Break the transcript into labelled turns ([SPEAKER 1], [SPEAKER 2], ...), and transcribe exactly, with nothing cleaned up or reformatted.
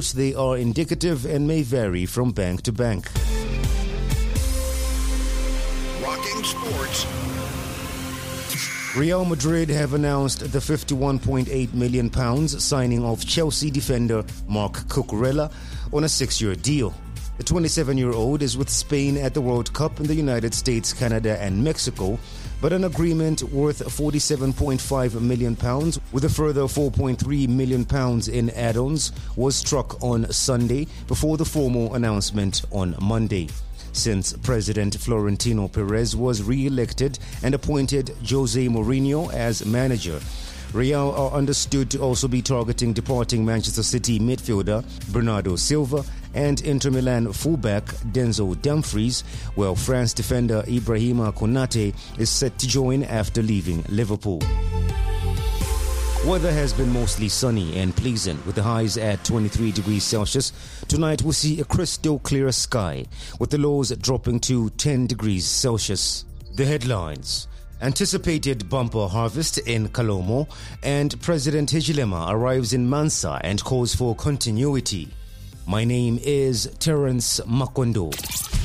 [SPEAKER 1] notes they are indicative and may vary from bank to bank.
[SPEAKER 2] Rocking Sports.
[SPEAKER 1] Real Madrid have announced the fifty-one point eight million pounds signing of Chelsea defender Marc Cucurella on a six-year deal. The twenty-seven-year-old is with Spain at the World Cup in the United States, Canada and Mexico, but an agreement worth forty-seven point five million pounds with a further four point three million pounds in add-ons was struck on Sunday before the formal announcement on Monday. Since President Florentino Perez was re-elected and appointed Jose Mourinho as manager, Real are understood to also be targeting departing Manchester City midfielder Bernardo Silva and Inter Milan fullback Denzel Dumfries, while France defender Ibrahima Konate is set to join after leaving Liverpool. Weather has been mostly sunny and pleasant with the highs at twenty-three degrees Celsius. Tonight we'll see a crystal clear sky with the lows dropping to ten degrees Celsius. The headlines: anticipated bumper harvest in Kalomo, and President Hichilema arrives in Mansa and calls for continuity. My name is Terence Makondo.